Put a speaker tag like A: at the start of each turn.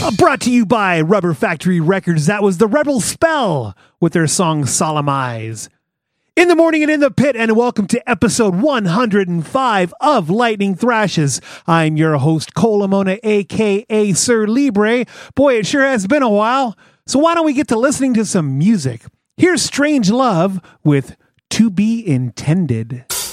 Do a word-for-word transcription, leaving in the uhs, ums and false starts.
A: Brought to you by Rubber Factory Records. That was the Rebel Spell with their song Solemn Eyes. In the morning and in the pit, and welcome to episode one hundred five of Lightning Thrashes. I'm your host, Cole Lamona, aka Sir Libre. Boy, it sure has been a while. So why don't we get to listening to some music? Here's Strange Love with To Be Intended.